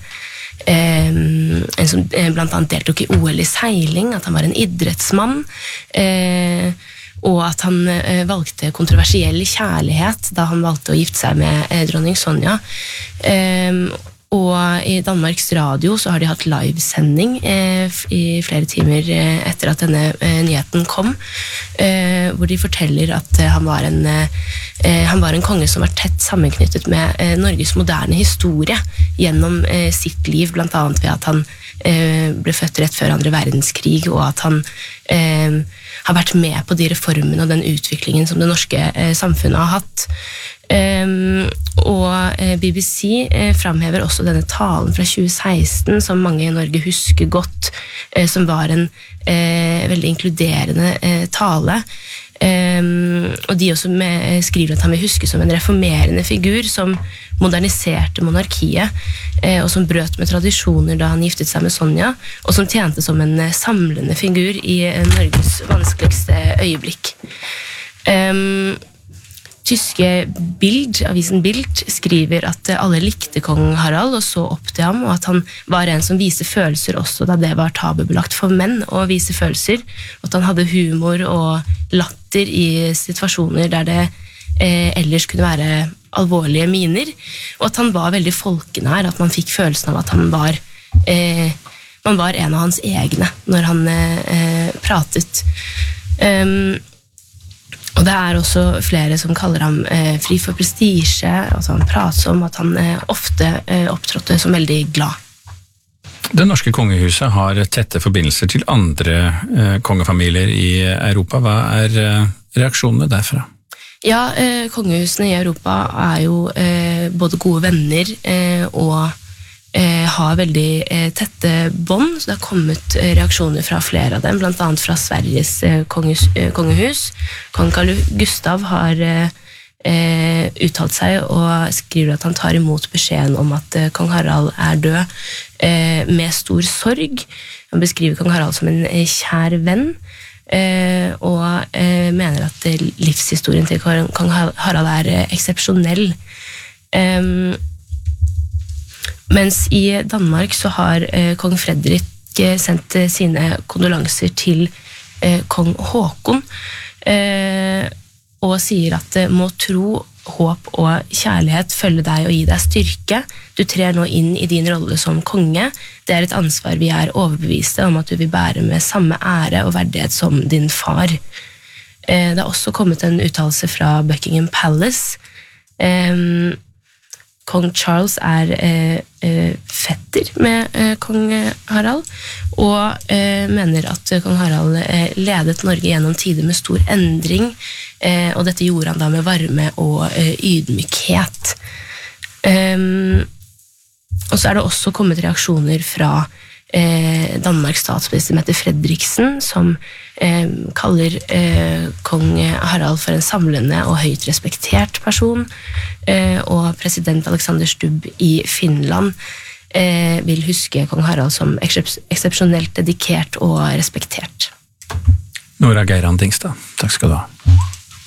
en som eh, blant annet deltok i O L i seiling, at han var en idrettsmann, eh, og at han eh, valgte kontroversiell kjærlighet da han valgte å gifte seg med eh, dronning Sonja. Eh, og i Danmarks Radio så har de hatt livesending eh, i flere timer eh, etter at denne eh, nyheten kom, eh, hvor de forteller at eh, han, var en, eh, han var en konge som var tett sammenknyttet med eh, Norges moderne historie gjennom eh, sitt liv, blant annet ved at han eh, ble født rett før andre verdenskrig, og at han eh, har vært med på de reformene og den utviklingen som det norske eh, samfunnet har hatt. Um, og eh, B B C eh, framhever også denne talen fra tjue seksten, som mange i Norge husker godt, eh, som var en eh, veldig inkluderende eh, tale. Um, og de også med, skriver at han vil huske som en reformerende figur som moderniserte monarkiet, eh, og som brøt med tradisjoner da han giftet seg med Sonja, og som tjente som en eh, samlende figur i eh, Norges vanskeligste øyeblikk. Um, Tyske Bild, avisen Bild, skriver at alle likte kong Harald og så opp til ham, og at han var en som viste følelser også da det var tabubelagt for menn å vise følelser, og at han hadde humor og latter i situasjoner der det eh, ellers kunne være alvorlige miner, og at han var veldig folkenær, at man fikk følelsen av at han var, eh, man var en av hans egne når han eh, pratet. Um, Og det er også flere som kaller ham eh, fri for prestisje, altså han prater om at han eh, ofte eh, opptrådte som veldig glad. Det norske kongehuset har tette forbindelser til andre eh, kongefamilier i Europa. Hva er eh, reaksjonene derfra? Ja, eh, kongehusene i Europa er jo eh, både gode venner eh, og eh, har veldig eh, tette bånd, så det har kommet eh, reaksjoner fra flere av dem, blant annet fra Sveriges eh, konges, eh, kongehus. Kong Carl Gustav har eh, eh, uttalt seg og skriver at han tar imot beskjeden om at eh, kong Harald er død eh, med stor sorg. Han beskriver kong Harald som en eh, kjær venn, eh, og eh, mener at eh, livshistorien til kong Harald er eh, eksepsjonell. Eh, Mens i Danmark så har eh, kong Fredrik eh, sendt eh, sine kondolanser til eh, kong Håkon, eh, og sier at det må tro, håp og kjærlighet følge deg og gi deg styrke. Du trer nå inn i din rolle som konge. Det er et ansvar vi er overbeviste om at du vil bære med samme ære og verdighet som din far. Eh, det har også kommet en uttalelse fra Buckingham Palace. Eh, Kong Charles er eh, eh, fetter med eh, kong Harald, og eh, mener at kong Harald eh, ledet Norge gjennom tider med stor endring, eh, og dette gjorde han da med varme og eh, ydmykhet. Um, og så er det også kommet reaksjoner fra eh, Danmarks statsminister Mette Fredriksen, som eh, kaller eh, kong Harald for en samlende og høyt respektert person, eh, og president Alexander Stubb i Finland eh, vil huske kong Harald som eksepsjonelt dedikert og respektert. Nora Geiran Dingstad, takk skal du ha.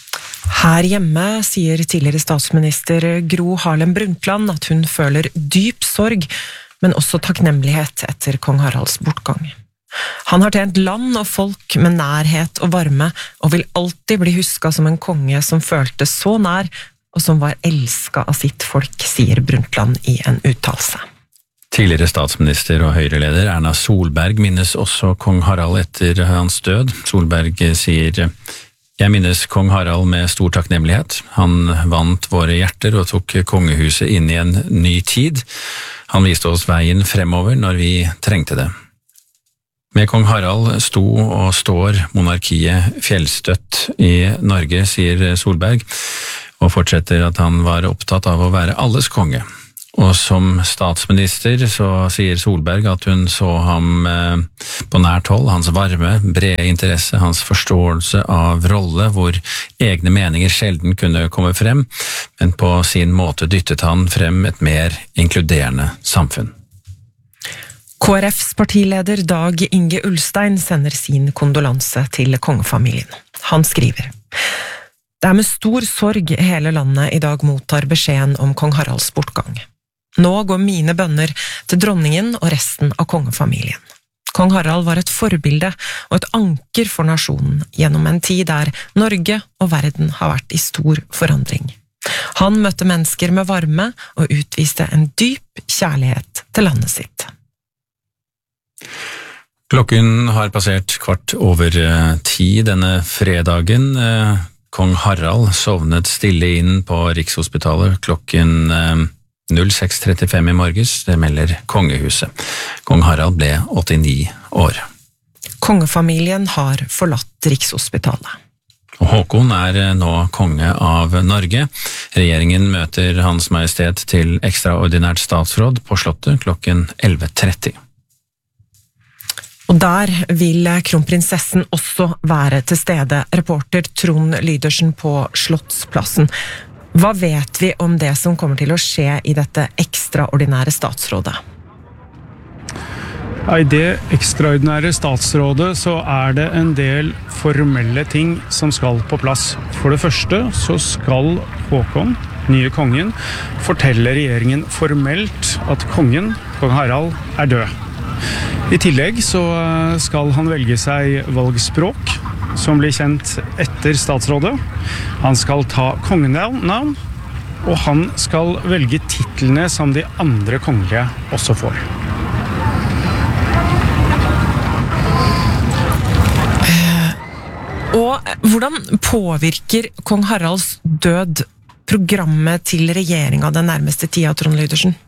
Her hjemme sier tidligere statsminister Gro Harlem Brundtland at hun føler dyp sorg, men også takknemlighet etter kong Haralds bortgang. Han har tjent land og folk med nærhet og varme, og vil alltid bli husket som en konge som følte så nær, og som var elsket av sitt folk, sier Brundtland i en uttalelse. Tidligere statsminister og høyreleder Erna Solberg minnes også kong Harald etter hans død. Solberg sier: «Jeg minnes kong Harald med stor takknemlighet. Han vant våre hjerter og tok kongehuset inn i en ny tid. Han viste oss veien fremover når vi trengte det. Med kong Harald sto og står monarkiet fjellstøtt i Norge», sier Solberg, og fortsetter at han var opptatt av å være alles konge. Og som statsminister så sier Solberg at hun så ham eh, på nært hold, hans varme, brede interesse, hans forståelse av rolle, hvor egne meninger sjelden kunne komme frem, men på sin måte dyttet han frem et mer inkluderende samfunn. K R Fs partileder Dag Inge Ulstein sender sin kondolanse til kongefamilien. Han skriver: «Det er med stor sorg hele landet i dag mottar beskjeden om kong Haralds bortgang. Nå går mine bønner til dronningen og resten av kongefamilien. Kong Harald var et forbilde og et anker for nasjonen gjennom en tid der Norge og verden har vært i stor forandring. Han møtte mennesker med varme og utviste en dyp kjærlighet til landet sitt.» Klokken har passert kvart over ti denne fredagen. Kong Harald sovnet stille inn på Rikshospitalet klokken null seks trettifem i morges, det melder kongehuset. Kong Harald ble åttini år. Kongefamilien har forlatt Rikshospitalet. Og Håkon er nå konge av Norge. Regjeringen møter Hans Majestet til ekstraordinært statsråd på Slottet klokken elleve tretti. Og der vil kronprinsessen også være til stede, reporter Trond Lydersen på Slottsplassen. Hva vet vi om det som kommer til å skje i dette ekstraordinære statsrådet? I det ekstraordinære statsrådet så er det en del formelle ting som skal på plass. For det første så skal Håkon, nye kongen, fortelle regjeringen formelt at kongen, kong Harald, er død. I tillegg så skal han velge seg valgspråk, som blir kjent etter statsrådet. Han skal ta kongenavn, og han skal velge titlene som de andre kongelige også får. Og hvordan påvirker kong Haralds død programmet til regjeringen den nærmeste tida, Trond Lydersen?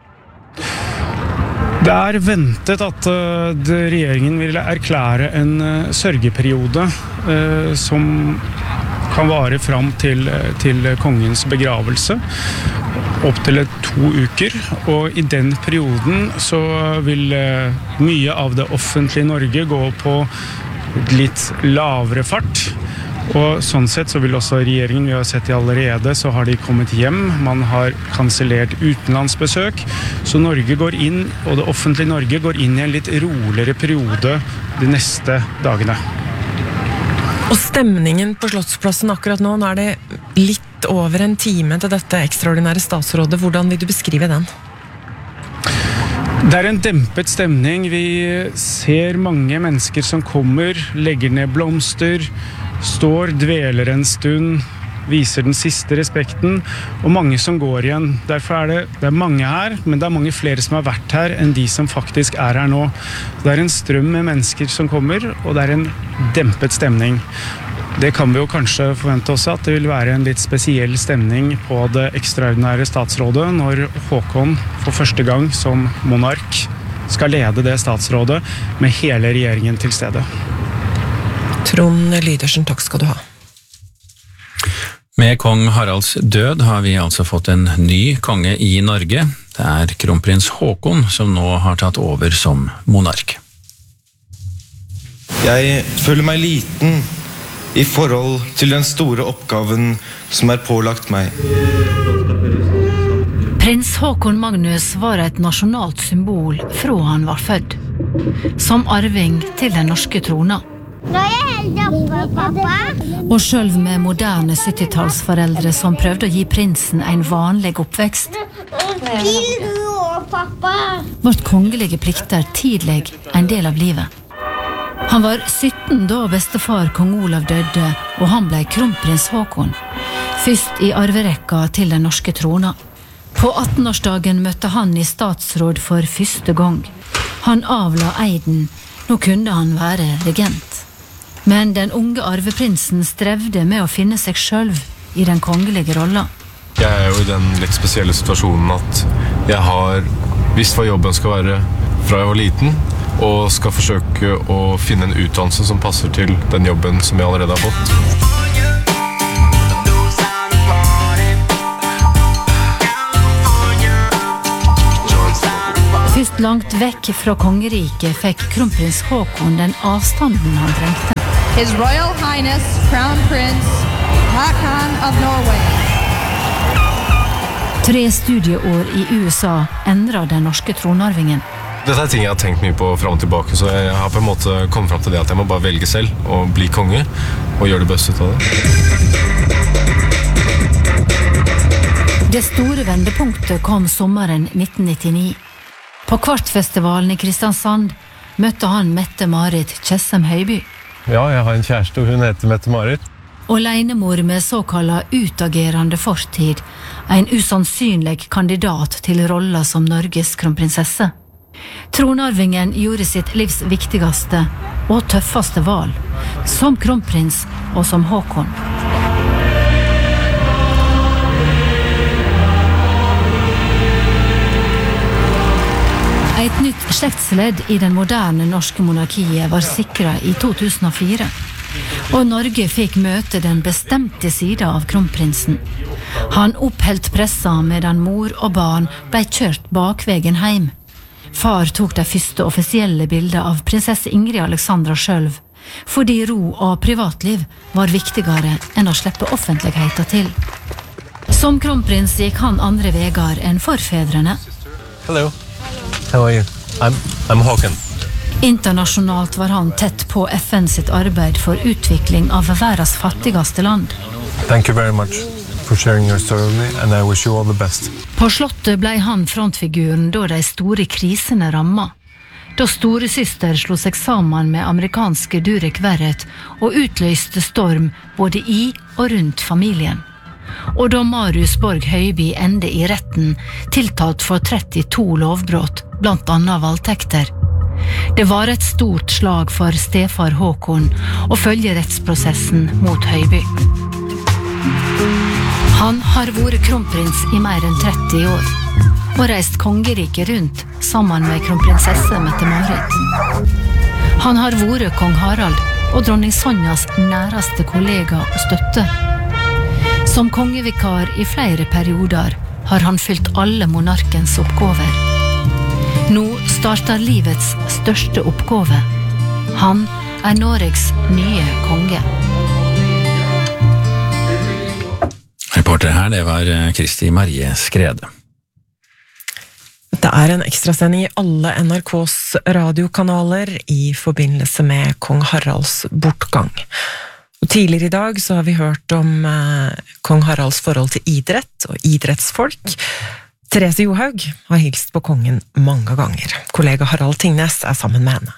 Det er ventet at uh, regjeringen vil erklære en uh, sørgeperiode uh, som kan vare fram til, til kongens begravelse, opp til to uker. Og i den perioden så vil uh, mye av det offentlige Norge gå på litt lavere fart. Og sånn sett så vil også regjeringen, vi har sett det allerede, så har de kommet hjem, man har kansellert utenlandsbesøk, så Norge går inn, og det offentlige Norge går inn i en litt roligere periode de neste dagene. Og stemningen på Slottsplassen akkurat nå, nå er det litt over en time til dette ekstraordinære statsrådet, hvordan vil du beskrive den? Det er en dempet stemning, vi ser mange mennesker som kommer, legger ned blomster, står, dveler en stund, viser den siste respekten, og mange som går igjen. Derfor er det, det er mange her, men det er mange flere som har vært her enn de som faktisk er her nå. Det er en strøm med mennesker som kommer, og det er en dempet stemning. Det kan vi jo kanskje forvente også, at det vil være en litt spesiell stemning på det ekstraordinære statsrådet, når Håkon for første gang som monark skal lede det statsrådet med hele regjeringen til stede. Trond Lydersen, takk skal du ha. Med kong Haralds død har vi altså fått en ny konge i Norge. Det er kronprins Håkon som nå har tatt over som monark. Jeg føler meg liten i forhold til den store oppgaven som er pålagt meg. Prins Håkon Magnus var et nasjonalt symbol fra han var født, som arving til den norske trona. Når jeg Og selv med moderne syttitallsforeldre som prøvde å gi prinsen en vanlig oppvekst, vart kongelige plikter tidlig en del av livet. Han var sytten da bestefar kong Olav døde, og han ble kronprins Håkon, først i arverekka til den norske trona. På attenårsdagen møtte han i statsråd for første gang. Han avla eiden, nå kunne han være regent. Men den unge arveprinsen strevde med å finne seg selv i den kongelige rollen. Jeg er jo i den litt spesielle situasjonen at jeg har visst hva jobben skal være fra jeg var liten, og skal forsøke å finne en utdannelse som passer til den jobben som jeg allerede har fått. Først langt vekk fra kongeriket fikk kronprins Håkon den avstanden han trengte. His Royal Highness Crown Prince Haakon of Norway. Tre studieår i U S A endret den norske tronarvingen. Dette er ting jeg har tenkt mye på frem og tilbake, så jeg har på en måte kommet frem til det at jeg må bare velge selv og bli konge og gjøre det beste ut av det. Det store vendepunktet kom sommeren nitten nittini. På Kvartfestivalen i Kristiansand møtte han Mette-Marit Tjessem Høiby. Ja, jeg har en kjæreste, og hun heter Mette-Marit. Og leinemor med såkalla utagerende fortid, en usannsynlig kandidat til rolla som Norges kronprinsesse. Tronarvingen gjorde sitt livs viktigste og tøffeste valg, som kronprins og som Håkon. Et nytt slektsledd i den moderne norske monarkiet var sikret i to tusen og fire, og Norge fikk møte den bestemte siden av kronprinsen. Han oppholdt pressa medan mor og barn ble kjørt bakvegen hjem. Far tok det første offisielle bildet av prinsesse Ingrid Alexandra selv, fordi ro og privatliv var viktigere enn å slippe offentligheten til. Som kronprins gikk han andre vegar enn forfedrene. Hello, how are you? I'm, I'm Håkon. Internasjonalt var han tett på F N sitt arbeid for utvikling av verdens fattigste land. Thank you very much for sharing your story with me, and I wish you all the best. På slottet ble han frontfiguren da de store krisene ramma. Da storesøster slo seg sammen med amerikanske Durek Verrett og utløste storm både i og rundt familien. Og da Marius Borg Høiby endte i retten, tiltalt for trettito lovbrott, blant annet voldtekter. Det var et stort slag for stefar Håkon å følge rettsprosessen mot Høiby. Han har vært kronprins i mer enn tretti år, og reist kongeriket rundt sammen med kronprinsesse Mette-Marit. Han har vært kong Harald og dronning Sonjas næreste kollega og støtte. Som kongevikar i flere perioder har han fylt alle monarkens oppgaver. Nå starter livets største oppgave. Han er Norges nye konge. Reporter her, det var Kristi Marie Skrede. Det er en ekstrasending i alle N R K's radiokanaler i forbindelse med kong Haralds bortgang. Og tidligere i dag så har vi hørt om eh, kong Haralds forhold til idrett og idrettsfolk. Therese Johaug har hilst på kongen mange ganger. Kollega Harald Tingnes er sammen med henne.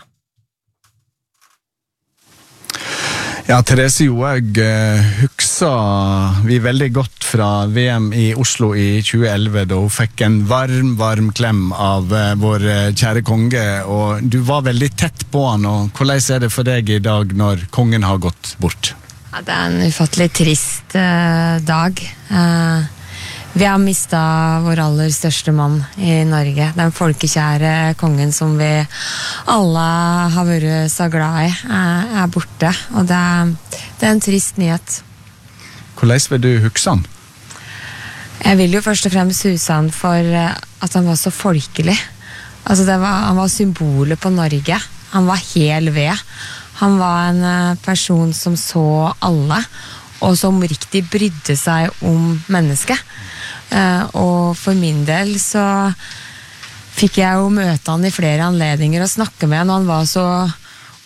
Ja, Therese Johaug husker vi veldig godt fra V M i Oslo i tjue elleve, da hun fikk en varm, varm klem av vår kjære konge, og du var veldig tett på han, og hvordan er det for deg i dag når kongen har gått bort? Ja, det er en ufattelig trist uh, dag. Uh, vi har mistet vår aller største mann i Norge. Den folkekjære kongen som vi alle har vært så glad i, uh, er borte, og det er, det er en trist nyhet. Hvordan vil du huske han? Jeg vil jo først og fremst huske han for at han var så folkelig. Altså det var, han var symbolet på Norge. Han var hel ved. Han var en person som så alle, og som riktig brydde seg om mennesket. Og for min del så fikk jeg jo møte han i flere anledninger og snakke med han, og han var så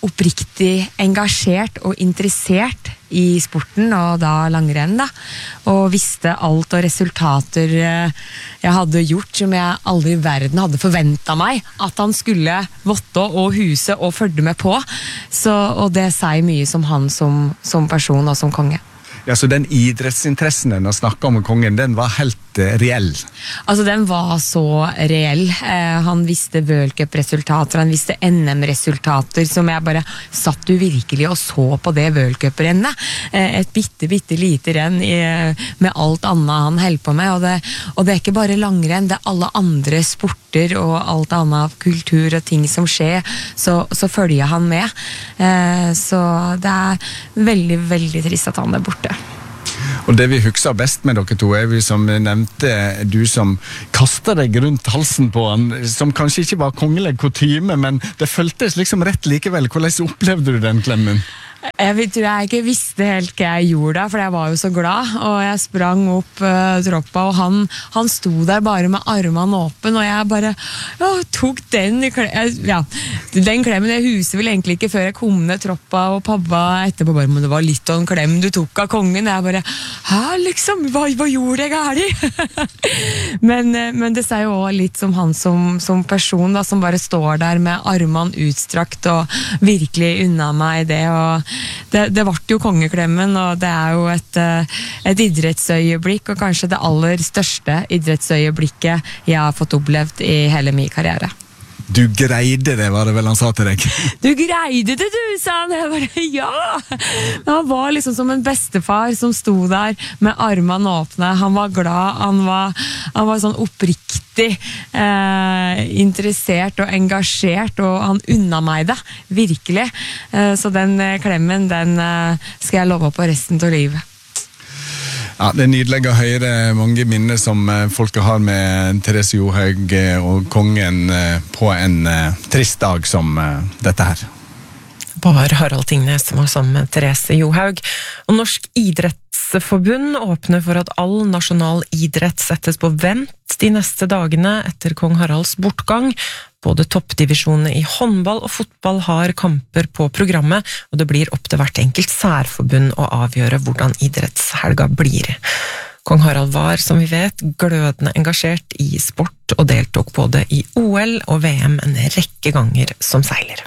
oppriktig engasjert og interessert i sporten, og da langrenn da, og visste alt og resultater jeg hadde gjort som jeg aldri i verden hadde forventet meg at han skulle votte og huse og følge med på, så, og det sier mye som han som, som person og som konge. Ja, så den idrettsinteressen den å snakke om kongen, den var helt eh, reell? Altså, den var så reell. Eh, han visste World Cup-resultater, han visste N M-resultater, som jeg bare satt du virkelig og så på det World Cup-rennet. Eh, et bitte, bitte lite renn i, med alt annet han held på med, og det, og det er ikke bare langrenn, det er alle andre sporter og alt annet kultur og ting som skjer, så, så følger han med. Eh, så det er veldig, veldig trist at han er borte. Og det vi husker best med dere to er vi som nevnte du som kastet deg rundt halsen på han, som kanskje ikke var kongelig kutyme, men det føltes liksom rett likevel. Hvordan opplevde du den klemmen? Jeg vet, tror jeg ikke visste helt hva jeg gjorde da, for jeg var jo så glad, og jeg sprang opp uh, troppa, og han, han sto der bare med armene åpen, og jeg bare ja, tok den klemmen, ja, den klemmen, jeg huset vel egentlig ikke før jeg kom ned troppa, og pappa etterpå bare, men det var litt av en klem du tok av kongen, jeg bare, hæ, liksom, hva, hva gjorde jeg gærlig? men, men det sier jo også litt som han som, som person, da, som bare står der med armene utstrakt, og virkelig unna meg det, og Det, det ble jo kongeklemmen, og det er jo et, et idrettsøyeblikk, og kanskje det aller største idrettsøyeblikket jeg har fått opplevd i hele min karriere. Du greide det, var det vel han sa til deg? Du greide det, du, sa han. Jeg bare, ja! Han var liksom som en bestefar som sto der med armene åpne. Han var glad, han var, han var sånn oppriktig eh, interessert og engasjert, og han unna meg det, virkelig. Eh, så den klemmen, den eh, skal jeg love på resten av livet. Ja, det er nydelig å høre mange minner som folk har med Therese Johaug og kongen på en trist dag som dette her. Var Harald Tingnes som var sammen med Therese Johaug. Og Norsk Idrettsforbund åpner for at all nasjonal idrett settes på vent de neste dagene etter kong Haralds bortgang. Både toppdivisjonene i håndball og fotball har kamper på programmet, og det blir opp til hvert enkelt særforbund å avgjøre hvordan idrettshelga blir. Kong Harald var, som vi vet, glødende engasjert i sport og deltok både i O L og V M en rekke ganger som seiler.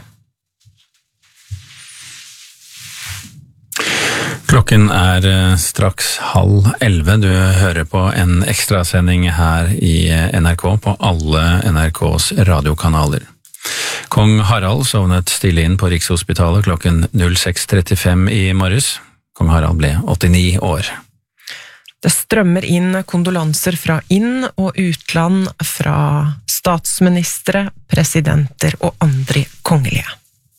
Klokken er straks halv elleve. Du hører på en ekstrasending her i N R K på alle N R K's radiokanaler. Kong Harald sovnet stille inn på Rikshospitalet klokken seks trettifem i morges. Kong Harald ble åttini år. Det strømmer inn kondolanser fra inn- og utland fra statsministre, presidenter og andre kongelige.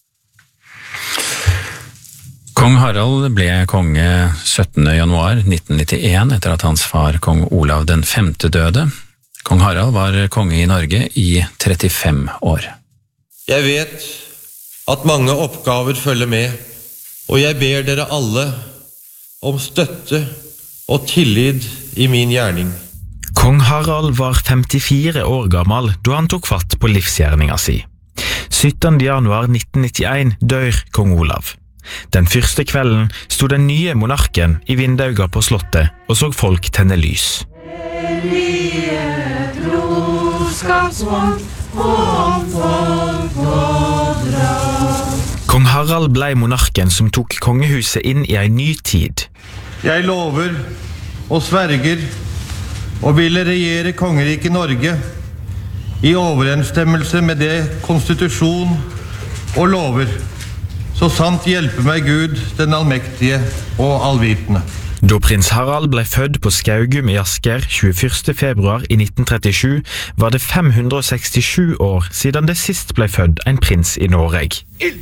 Kong Harald ble konge syttende januar nitten nittien etter at hans far kong Olav den femte døde. Kong Harald var konge i Norge i trettifem år. Jeg vet at mange oppgaver følger med, og jeg ber dere alle om støtte og tillit i min gjerning. Kong Harald var femtifire år gammel da han tok fatt på livsgjerninga si. syttende januar nitten nittien dør kong Olav. Den første kvelden stod den nye monarken i vindauga på slottet og så folk tenne lys. Kong Harald ble monarken som tok kongehuset inn i en ny tid. Jeg lover og sverger og ville regjere kongeriket Norge i overensstemmelse med det konstitusjon og lover. Så sant hjelper meg Gud, den allmektige og allvitende. Da prins Harald ble født på Skaugum i Asker tjueførste februar i nitten trettisju, var det fem hundre sekstisju år siden det sist ble født en prins i Norge.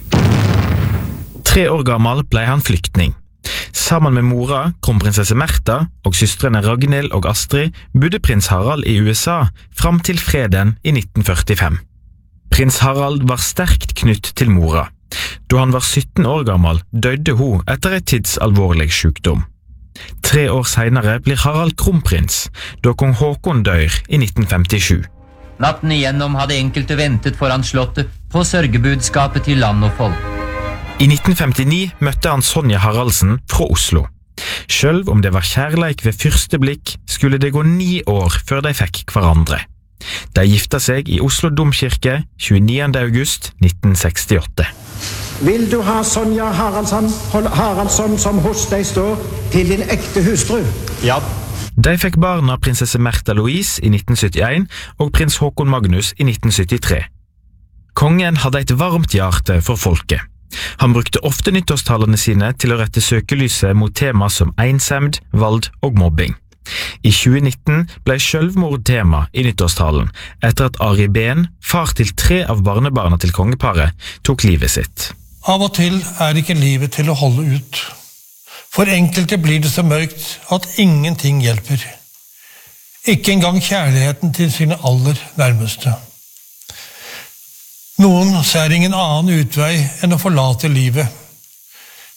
Tre år gammel ble han flyktning. Sammen med mora, kronprinsesse Märtha og søstrene Ragnhild og Astrid bodde prins Harald i U S A fram til freden i nitten førtifem. Prins Harald var sterkt knytt til mora. Da han var sytten år gammel, døde hun etter et tidsalvorlig sykdom. Tre år senere blir Harald kronprins, da kong Håkon dør i nitten femtisju. Natten igjennom hadde enkelte ventet foran slottet på sørgebudskapet til land og folk. I nitten femtini møtte han Sonja Haraldsen fra Oslo. Selv om det var kjærleik ved første blikk, skulle det gå ni år før de fikk hverandre. De gifta seg i Oslo Domkirke tjueniende august nitten sekstiåtte. Vil du ha Sonja Haraldsson, Haraldsson som hos deg står, til din ekte husfru? Ja. De fikk barna prinsesse Märtha Louise i nitten syttien og prins Håkon Magnus i nitten syttitre. Kongen hadde et varmt hjerte for folket. Han brukte ofte nyttårstalene sine til å rette søkelyset mot tema som ensemd, vald og mobbing. I tjue nitten ble selvmord tema i nyttårstalen, etter at Ari Behn, far til tre av barnebarna til kongeparet, tok livet sitt. Av og til er ikke livet til å holde ut. For enkelte blir det så mørkt at ingenting hjelper. Ikke engang kjærligheten til sine aller nærmeste. Noen ser ingen annen utvei enn å forlate livet.